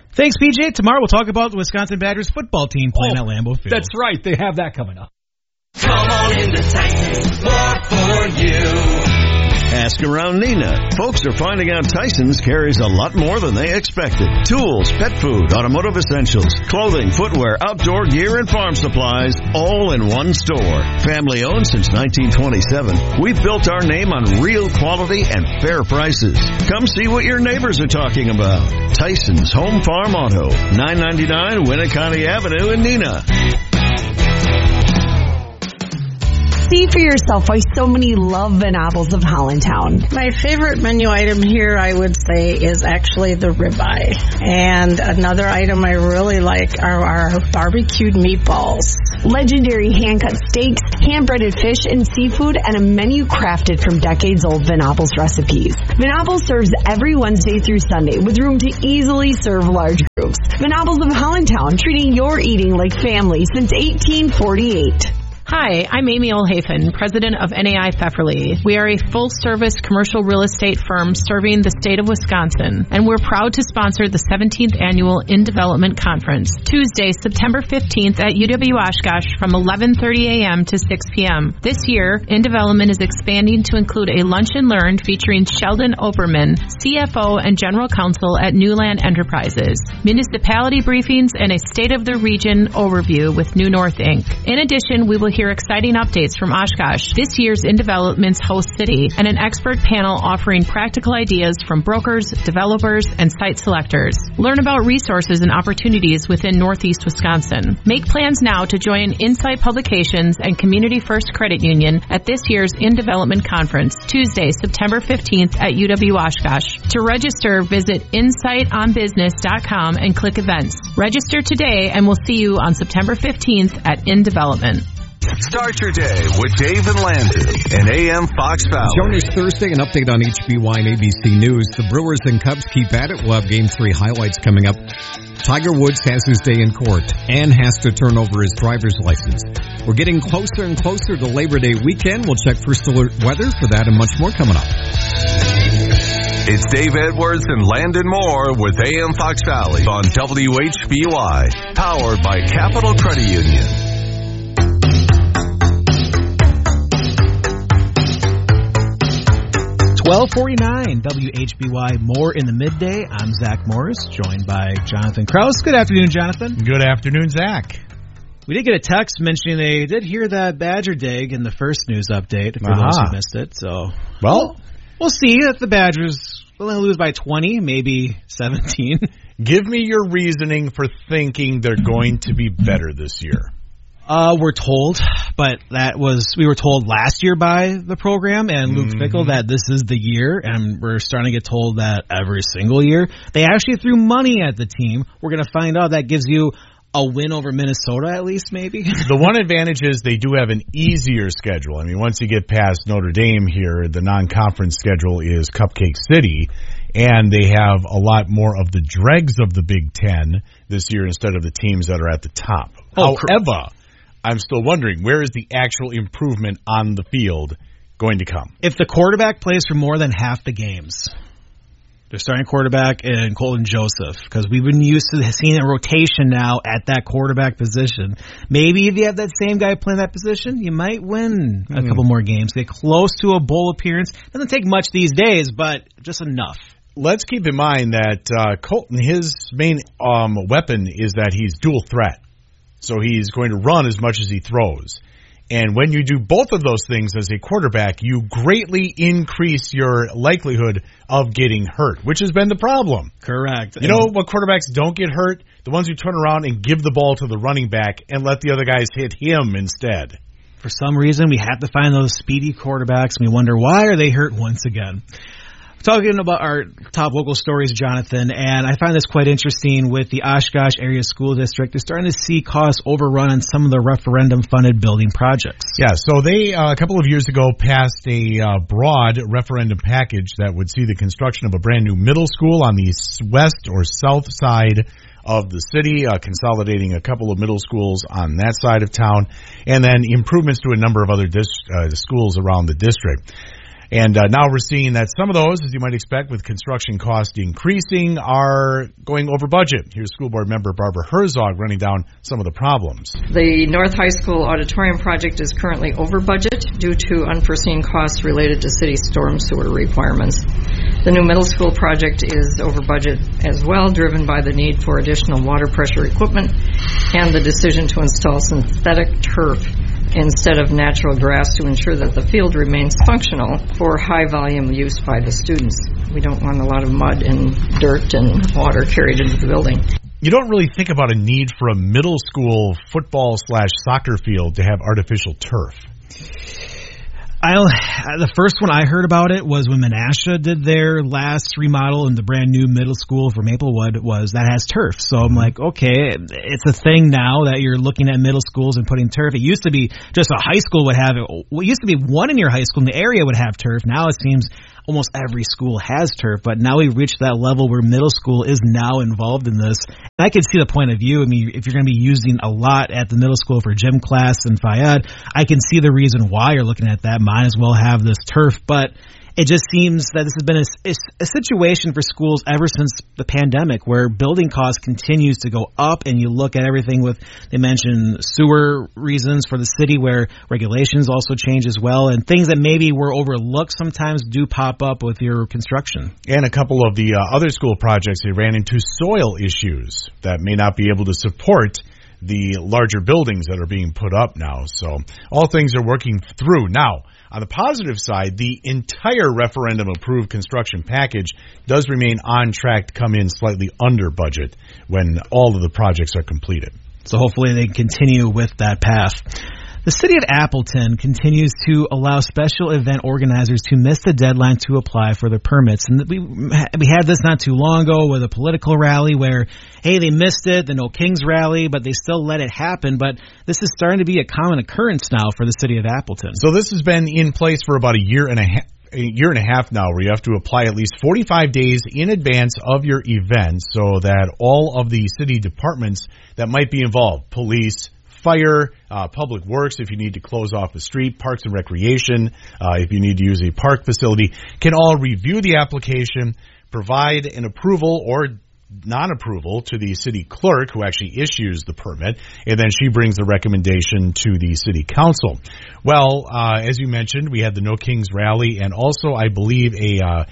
Thanks, P J. Tomorrow we'll talk about the Wisconsin Badgers football team playing oh, at Lambeau Field. That's right. They have that coming up. Come on in the Tyson's, more for you. Ask around Neenah. Folks are finding out Tyson's carries a lot more than they expected. Tools, pet food, automotive essentials, clothing, footwear, outdoor gear, and farm supplies, all in one store. Family owned since nineteen twenty-seven. We've built our name on real quality and fair prices. Come see what your neighbors are talking about. Tyson's Home Farm Auto, nine ninety-nine Winneconne Avenue in Neenah. See for yourself why so many love Venables of Hollandtown. My favorite menu item here, I would say, is actually the ribeye. And another item I really like are our barbecued meatballs. Legendary hand-cut steaks, hand-breaded fish and seafood, and a menu crafted from decades-old Venables recipes. Venables serves every Wednesday through Sunday with room to easily serve large groups. Venables of Hollandtown, treating your eating like family since eighteen forty-eight. Hi, I'm Amy Olhafen, president of N A I Pfefferly. We are a full-service commercial real estate firm serving the state of Wisconsin, and we're proud to sponsor the seventeenth Annual In Development Conference, Tuesday, September fifteenth at U W Oshkosh from eleven thirty a.m. to six p.m. This year, In Development is expanding to include a lunch and learn featuring Sheldon Oberman, C F O and General Counsel at Newland Enterprises, municipality briefings, and a state-of-the-region overview with New North Incorporated. In addition, we will hear Hear exciting updates from Oshkosh, this year's In Development's host city, and an expert panel offering practical ideas from brokers, developers, and site selectors. Learn about resources and opportunities within Northeast Wisconsin. Make plans now to join Insight Publications and Community First Credit Union at this year's In Development Conference, Tuesday, September fifteenth at U W Oshkosh. To register, visit insight on business dot com and click events. Register today, and we'll see you on September fifteenth at In Development. Start your day with Dave and Landon and A M Fox Valley. Join us Thursday, an update on H B Y and A B C News. The Brewers and Cubs keep at it. We'll have Game three highlights coming up. Tiger Woods has his day in court and has to turn over his driver's license. We're getting closer and closer to Labor Day weekend. We'll check First Alert weather for that and much more coming up. It's Dave Edwards and Landon Moore with A M Fox Valley on W H B Y, powered by Capital Credit Union. twelve forty-nine W H B Y, more in the midday. I'm Zach Morris, joined by Jonathan Kraus. Good afternoon, Jonathan. Good afternoon, Zach. We did get a text mentioning they did hear that Badger dig in the first news update, for uh-huh. those who missed it. So, well, we'll see if the Badgers will lose by twenty, maybe seventeen. Give me your reasoning for thinking they're going to be better this year. Uh, we're told, but that was, we were told last year by the program and Luke mm-hmm. Fickell that this is the year, and we're starting to get told that every single year. They actually threw money at the team. We're going to find out that gives you a win over Minnesota at least, maybe. The one advantage is they do have an easier schedule. I mean, once you get past Notre Dame here, the non-conference schedule is Cupcake City, and they have a lot more of the dregs of the Big Ten this year instead of the teams that are at the top. Oh, However, I'm still wondering, where is the actual improvement on the field going to come? If the quarterback plays for more than half the games, they're starting quarterback and Colton Joseph, because we've been used to seeing a rotation now at that quarterback position. Maybe if you have that same guy playing that position, you might win a mm. couple more games. Get close to a bowl appearance. Doesn't take much these days, but just enough. Let's keep in mind that uh, Colton, his main um, weapon is that he's dual threat. So he's going to run as much as he throws. And when you do both of those things as a quarterback, you greatly increase your likelihood of getting hurt, which has been the problem. Correct. You know what quarterbacks don't get hurt? The ones who turn around and give the ball to the running back and let the other guys hit him instead. For some reason, we have to find those speedy quarterbacks, and we wonder, why are they hurt once again? Talking about our top local stories, Jonathan, and I find this quite interesting with the Oshkosh Area School District. They're starting to see costs overrun on some of the referendum-funded building projects. Yeah, so they, uh, a couple of years ago, passed a uh, broad referendum package that would see the construction of a brand-new middle school on the west or south side of the city, uh, consolidating a couple of middle schools on that side of town, and then improvements to a number of other dis- uh, schools around the district. And uh, now we're seeing that some of those, as you might expect, with construction costs increasing, are going over budget. Here's school board member Barbara Herzog running down some of the problems. The North High School auditorium project is currently over budget due to unforeseen costs related to city storm sewer requirements. The new middle school project is over budget as well, driven by the need for additional water pressure equipment and the decision to install synthetic turf instead of natural grass to ensure that the field remains functional for high volume use by the students. We don't want a lot of mud and dirt and water carried into the building. You don't really think about a need for a middle school football slash soccer field to have artificial turf. I'll, the first one I heard about it was when Menasha did their last remodel in the brand new middle school for Maplewood was that has turf. So I'm like, okay, it's a thing now that you're looking at middle schools and putting turf. It used to be just a high school would have it. Well, it used to be one in your high school in the area would have turf. Now it seems almost every school has turf, but now we've reached that level where middle school is now involved in this. And I can see the point of view. I mean, if you're going to be using a lot at the middle school for gym class and Fayette, I can see the reason why you're looking at that. Might as well have this turf, but it just seems that this has been a, a situation for schools ever since the pandemic where building costs continues to go up, and you look at everything with, they mentioned sewer reasons for the city where regulations also change as well, and things that maybe were overlooked sometimes do pop up with your construction. And a couple of the uh, other school projects, they ran into soil issues that may not be able to support the larger buildings that are being put up now. So all things are working through. Now, on the positive side, the entire referendum-approved construction package does remain on track to come in slightly under budget when all of the projects are completed. So hopefully they continue with that path. The city of Appleton continues to allow special event organizers to miss the deadline to apply for their permits. And we we had this not too long ago with a political rally where, hey, they missed it, the No Kings rally, but they still let it happen. But this is starting to be a common occurrence now for the city of Appleton. So this has been in place for about a year and a half. A year and a half now where you have to apply at least forty-five days in advance of your event so that all of the city departments that might be involved, police, fire, uh, public works, if you need to close off a street, parks and recreation, uh, if you need to use a park facility, can all review the application, provide an approval or non-approval to the city clerk who actually issues the permit, and then she brings the recommendation to the city council. Well, uh, as you mentioned, we had the No Kings rally and also, I believe, a uh,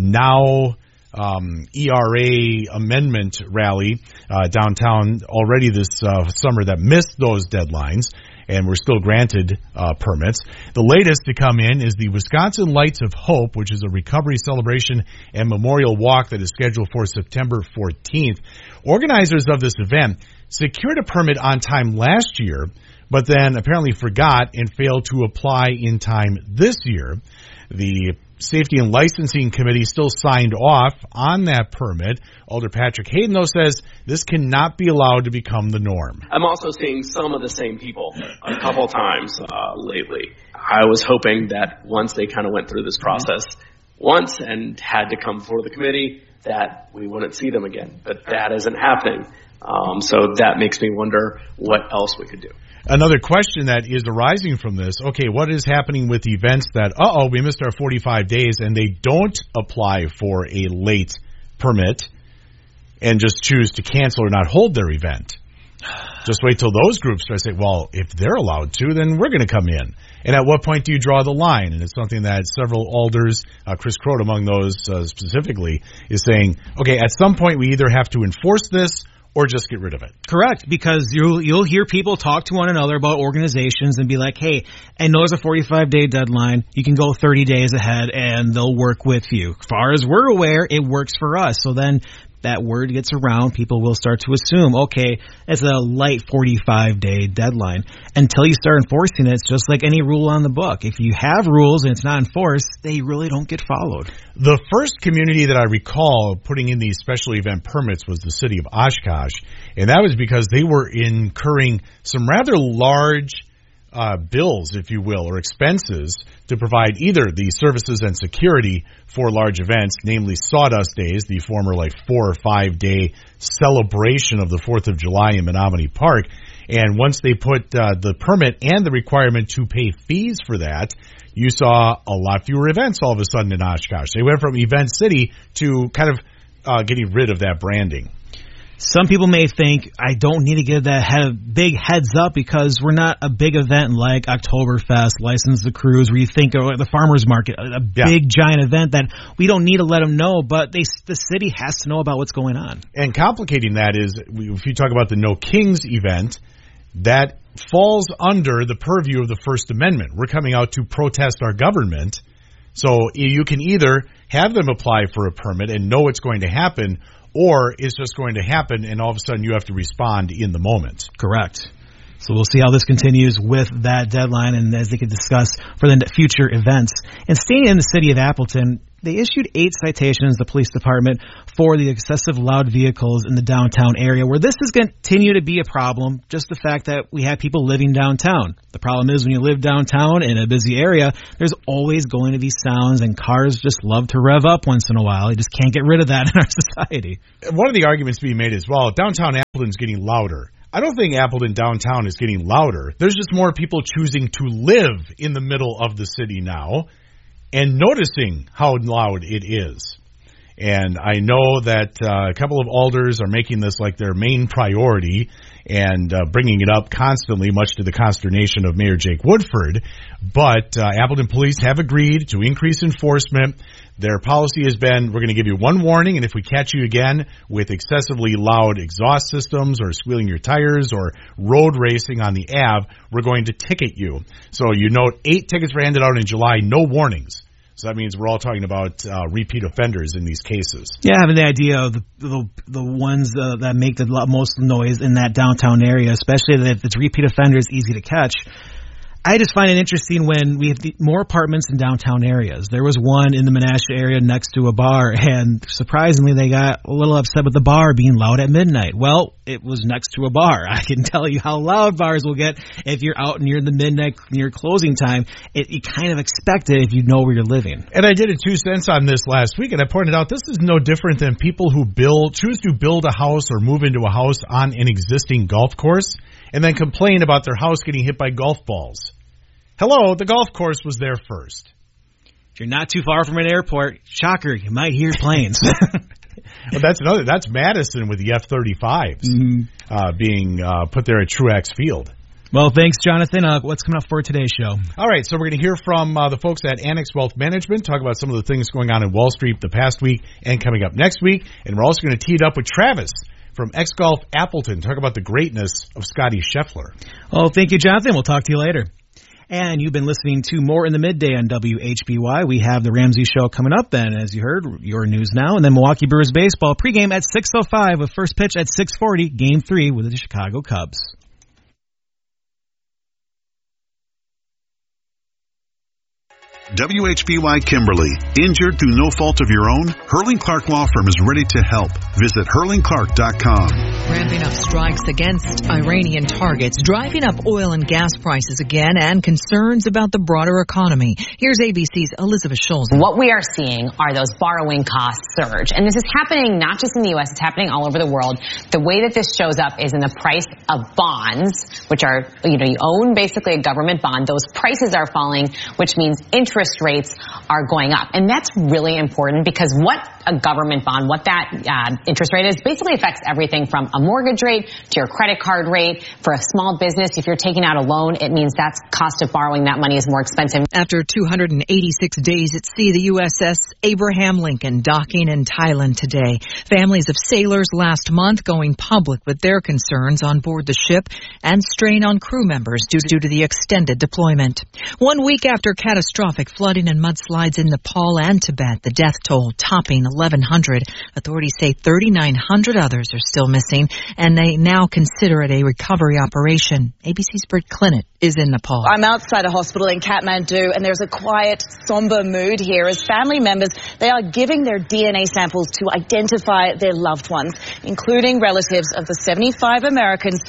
now um, E R A amendment rally uh, downtown already this uh, summer that missed those deadlines and were still granted uh, permits. The latest to come in is the Wisconsin Lights of Hope, which is a recovery celebration and memorial walk that is scheduled for September fourteenth. Organizers of this event secured a permit on time last year, but then apparently forgot and failed to apply in time this year. The Safety and Licensing Committee still signed off on that permit. Alder Patrick Hayden, though, says this cannot be allowed to become the norm. I'm also seeing some of the same people a couple times uh, lately. I was hoping that once they kind of went through this process once and had to come before the committee, that we wouldn't see them again. But that isn't happening. Um, so that makes me wonder what else we could do. Another question that is arising from this, okay, what is happening with events that, uh-oh, we missed our forty-five days and they don't apply for a late permit and just choose to cancel or not hold their event? Just wait till those groups start saying, well, if they're allowed to, then we're going to come in. And at what point do you draw the line? And it's something that several alders, uh, Chris Crote among those uh, specifically, is saying, okay, at some point we either have to enforce this or just get rid of it. Correct, because you'll you'll hear people talk to one another about organizations and be like, hey, I know there's a forty-five day deadline. You can go thirty days ahead and they'll work with you. As far as we're aware, it works for us. So then that word gets around, people will start to assume, okay, it's a light forty-five day deadline. Until you start enforcing it, it's just like any rule on the book. If you have rules and it's not enforced, they really don't get followed. The first community that I recall putting in these special event permits was the city of Oshkosh, and that was because they were incurring some rather large uh, bills, if you will, or expenses to provide either the services and security for large events, namely Sawdust Days, the former like four or five day celebration of the fourth of July in Menominee Park. And once they put uh, the permit and the requirement to pay fees for that, you saw a lot fewer events all of a sudden in Oshkosh. They went from Event City to kind of uh, getting rid of that branding. Some people may think I don't need to give that head, big heads up because we're not a big event like Oktoberfest, License to Cruise, where you think of the farmers market, a yeah. big giant event that we don't need to let them know, but they, the city has to know about what's going on. And complicating that is, if you talk about the No Kings event, that falls under the purview of the First Amendment. We're coming out to protest our government. So you can either have them apply for a permit and know it's going to happen, or it's just going to happen and all of a sudden you have to respond in the moment. Correct. So we'll see how this continues with that deadline and as they can discuss for the future events. And staying in the city of Appleton, they issued eight citations, the police department, for the excessive loud vehicles in the downtown area, where this is going to continue to be a problem, just the fact that we have people living downtown. The problem is when you live downtown in a busy area, there's always going to be sounds, and cars just love to rev up once in a while. You just can't get rid of that in our society. One of the arguments being made is, well, downtown Appleton's getting louder. I don't think Appleton downtown is getting louder. There's just more people choosing to live in the middle of the city now and noticing how loud it is. And I know that uh, a couple of alders are making this like their main priority and uh, bringing it up constantly, much to the consternation of Mayor Jake Woodford. But uh, Appleton police have agreed to increase enforcement. Their policy has been, we're going to give you one warning, and if we catch you again with excessively loud exhaust systems or squealing your tires or road racing on the Ave, we're going to ticket you. So you note eight tickets were handed out in July, no warnings. So that means we're all talking about uh, repeat offenders in these cases. Yeah, having the idea of the the, the ones uh, that make the most noise in that downtown area, especially if it's repeat offenders, easy to catch. I just find it interesting when we have the, more apartments in downtown areas. There was one in the Menasha area next to a bar, and surprisingly, they got a little upset with the bar being loud at midnight. Well, it was next to a bar. I can tell you how loud bars will get if you're out near the midnight, near closing time. It, you kind of expect it if you know where you're living. And I did a two cents on this last week, and I pointed out this is no different than people who build, choose to build a house or move into a house on an existing golf course and then complain about their house getting hit by golf balls. Hello, the golf course was there first. If you're not too far from an airport, shocker, you might hear planes. Well, that's another. That's Madison with the F thirty-fives mm-hmm. uh, being uh, put there at Truax Field. Well, thanks, Jonathan. Uh, what's coming up for today's show? All right, so we're going to hear from uh, the folks at Annex Wealth Management, talk about some of the things going on in Wall Street the past week and coming up next week. And we're also going to tee it up with Travis from X-Golf Appleton, talk about the greatness of Scotty Scheffler. Oh, thank you, Jonathan. We'll talk to you later. And you've been listening to More in the Midday on W H B Y. We have the Ramsey Show coming up then, as you heard, your news now. And then Milwaukee Brewers baseball pregame at six oh five with first pitch at six forty, game three with the Chicago Cubs. W H B Y Kimberly. Injured through no fault of your own? Hurling Clark Law Firm is ready to help. Visit hurling clark dot com. Ramping up strikes against Iranian targets, driving up oil and gas prices again, and concerns about the broader economy. Here's A B C's Elizabeth Schulz. What we are seeing are those borrowing costs surge. And this is happening not just in the U S, it's happening all over the world. The way that this shows up is in the price of bonds, which are, you know, you own basically a government bond. Those prices are falling, which means interest Interest rates are going up. And that's really important because what a government bond, what that uh, interest rate is, basically affects everything from a mortgage rate to your credit card rate. For a small business, if you're taking out a loan, it means that's cost of borrowing that money is more expensive. After two hundred eighty-six days at sea, the U S S Abraham Lincoln docking in Thailand today. Families of sailors last month going public with their concerns on board the ship and strain on crew members due, due to the extended deployment. One week after catastrophic flooding and mudslides in Nepal and Tibet, the death toll topping eleven hundred. Authorities say thirty-nine hundred others are still missing, and they now consider it a recovery operation. A B C's Britt Clinnett is in Nepal. I'm outside a hospital in Kathmandu, and there's a quiet, somber mood here as family members, they are giving their D N A samples to identify their loved ones, including relatives of the seventy-five Americans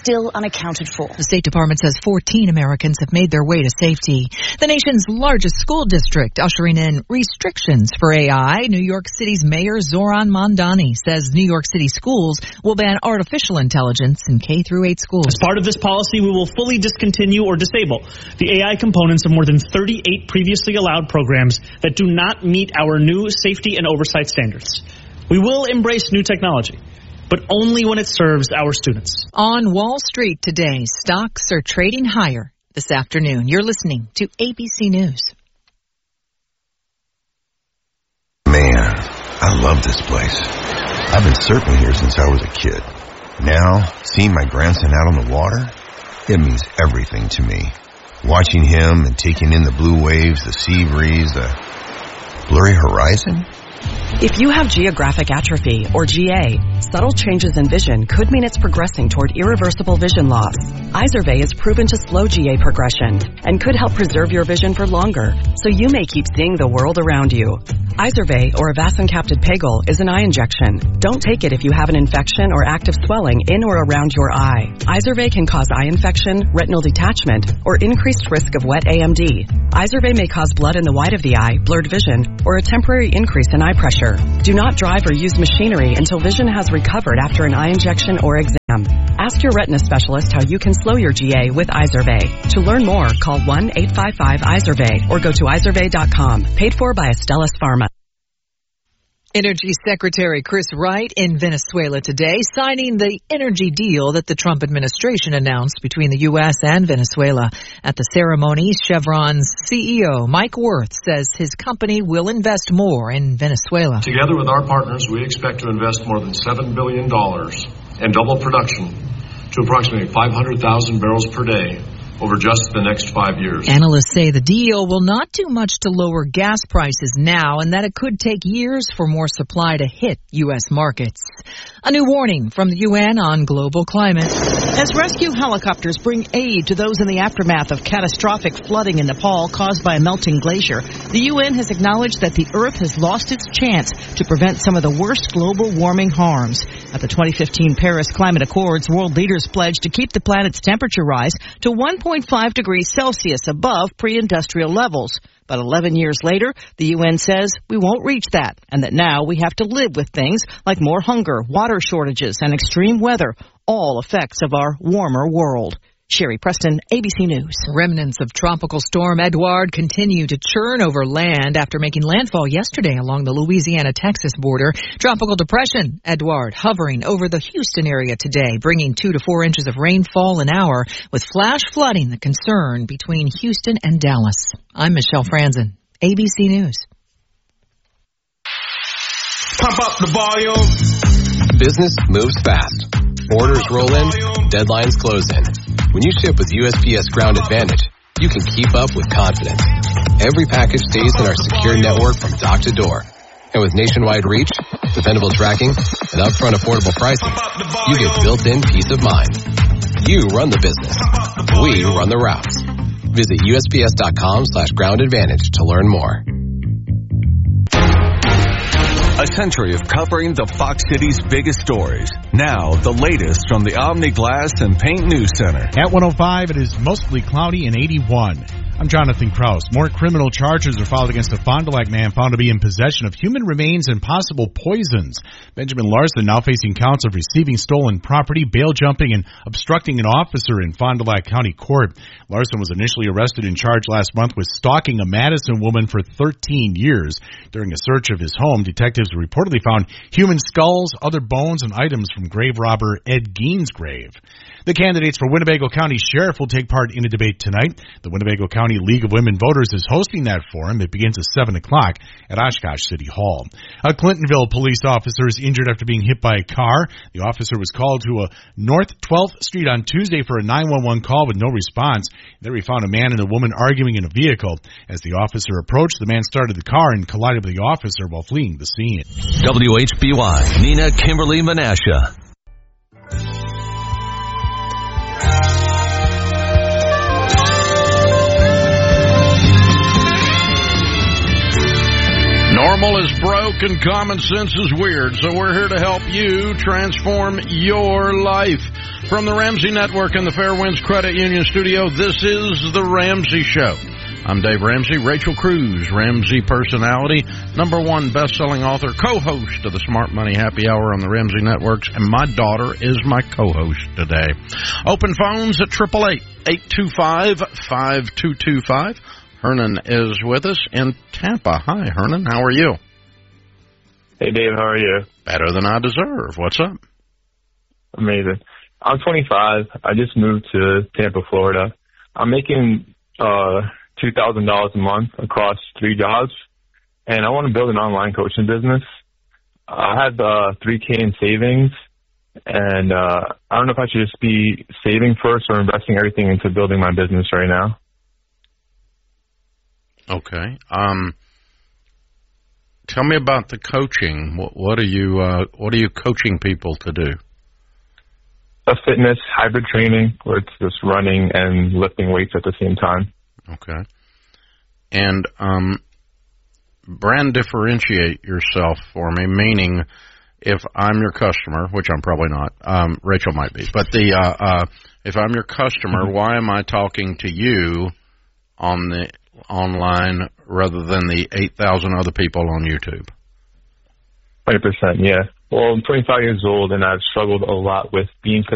still unaccounted for. The State Department says fourteen Americans have made their way to safety. The nation's largest school district ushering in restrictions for A I. New York City's Mayor Zoran Mondani says New York City schools will ban artificial intelligence in K through eight schools. As part of this policy, we will fully discontinue or disable the A I components of more than thirty-eight previously allowed programs that do not meet our new safety and oversight standards. We will embrace new technology, but only when it serves our students. On Wall Street today, stocks are trading higher this afternoon. You're listening to A B C News. Man, I love this place. I've been surfing here since I was a kid. Now, seeing my grandson out on the water, it means everything to me. Watching him and taking in the blue waves, the sea breeze, the blurry horizon. If you have geographic atrophy, or G A, subtle changes in vision could mean it's progressing toward irreversible vision loss. Izervay is proven to slow G A progression and could help preserve your vision for longer, so you may keep seeing the world around you. Izervay, or avacincaptad pegol, is an eye injection. Don't take it if you have an infection or active swelling in or around your eye. Izervay can cause eye infection, retinal detachment, or increased risk of wet A M D. Izervay may cause blood in the white of the eye, blurred vision, or a temporary increase in eye pressure. Do not drive or use machinery until vision has recovered after an eye injection or exam. Ask your retina specialist how you can slow your G A with Izervay. To learn more, call one eight five five Izervay or go to izervay dot com. Paid for by Astellas Pharma. Energy Secretary Chris Wright in Venezuela today, signing the energy deal that the Trump administration announced between the U S and Venezuela. At the ceremony, Chevron's C E O Mike Wirth says his company will invest more in Venezuela. Together with our partners, we expect to invest more than seven billion dollars and double production to approximately five hundred thousand barrels per day over just the next five years. Analysts say the deal will not do much to lower gas prices now and that it could take years for more supply to hit U S markets. A new warning from the U N on global climate. As rescue helicopters bring aid to those in the aftermath of catastrophic flooding in Nepal caused by a melting glacier, the U N has acknowledged that the Earth has lost its chance to prevent some of the worst global warming harms. At the twenty fifteen Paris Climate Accords, world leaders pledged to keep the planet's temperature rise to one point five degrees Celsius above pre-industrial levels. But eleven years later, the U N says we won't reach that, and that now we have to live with things like more hunger, water shortages, and extreme weather, all effects of our warmer world. Sherry Preston, A B C News. Remnants of Tropical Storm Edouard continue to churn over land after making landfall yesterday along the Louisiana-Texas border. Tropical Depression Edouard hovering over the Houston area today, bringing two to four inches of rainfall an hour, with flash flooding the concern between Houston and Dallas. I'm Michelle Franzen, A B C News. Pump up the volume. Business moves fast. Orders roll in, deadlines close in. When you ship with U S P S Ground Advantage, you can keep up with confidence. Every package stays in our secure network from dock to door. And with nationwide reach, dependable tracking, and upfront affordable pricing, you get built-in peace of mind. You run the business. We run the routes. Visit U S P S dot com slash ground advantage to learn more. A century of covering the Fox City's biggest stories. Now, the latest from the Omni Glass and Paint News Center. At one oh five, it is mostly cloudy and eighty-one. I'm Jonathan Kraus. More criminal charges are filed against a Fond du Lac man found to be in possession of human remains and possible poisons. Benjamin Larson now facing counts of receiving stolen property, bail jumping, and obstructing an officer in Fond du Lac County Court. Larson was initially arrested and charged last month with stalking a Madison woman for thirteen years. During a search of his home, detectives reportedly found human skulls, other bones, and items from grave robber Ed Gein's grave. The candidates for Winnebago County Sheriff will take part in a debate tonight. The Winnebago County League of Women Voters is hosting that forum. It begins at seven o'clock at Oshkosh City Hall. A Clintonville police officer is injured after being hit by a car. The officer was called to a North twelfth Street on Tuesday for a nine one one call with no response. There he found a man and a woman arguing in a vehicle. As the officer approached, the man started the car and collided with the officer while fleeing the scene. W H B Y, Nina Kimberly Menasha. Normal Normal is broke and common sense is weird, so we're here to help you transform your life. From the Ramsey Network and the Fairwinds Credit Union Studio, this is The Ramsey Show. I'm Dave Ramsey. Rachel Cruz, Ramsey personality, number one best-selling author, co-host of the Smart Money Happy Hour on the Ramsey Networks, and my daughter is my co-host today. Open phones at eight eight eight, eight two five, five two two five. Hernan is with us in Tampa. Hi, Hernan. How are you? Hey, Dave. How are you? Better than I deserve. What's up? Amazing. I'm twenty-five. I just moved to Tampa, Florida. I'm making uh two thousand dollars a month across three jobs, and I want to build an online coaching business. I have uh, three K in savings, and uh, I don't know if I should just be saving first or investing everything into building my business right now. Okay. Um, tell me about the coaching. What, what are you uh, What are you coaching people to do? A fitness hybrid training where it's just running and lifting weights at the same time. Okay. And um, brand differentiate yourself for me, meaning if I'm your customer, which I'm probably not, um, Rachel might be, but the uh, uh, if I'm your customer, mm-hmm. why am I talking to you on the online rather than the eight thousand other people on YouTube? one hundred percent, yeah. Well, I'm twenty-five years old, and I've struggled a lot with being